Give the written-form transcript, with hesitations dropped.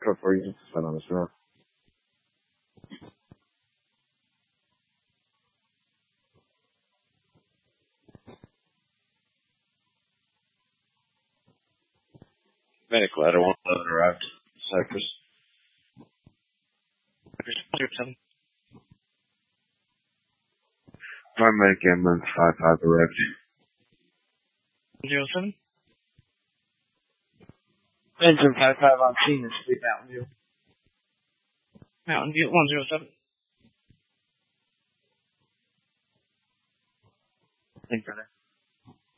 truck for you. Spend on this road. Medical, I don't want to arrive to Cyprus. Paramedic ambulance 55 arrived. 07? Benson 55 on scene in Sweet Mountain View. Mountain View 107. Thank you, brother.